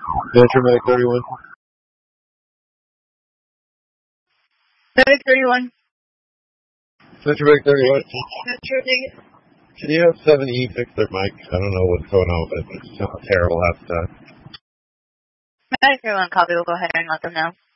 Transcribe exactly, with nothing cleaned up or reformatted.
Metro Medic thirty-one. Medic thirty-one. Metro Medic thirty-one. Metro Medic. Can you have seven E fix their mic? I don't know what's going on with it. It sounds terrible half the time. Medic thirty-one, copy. We'll go ahead and let them know.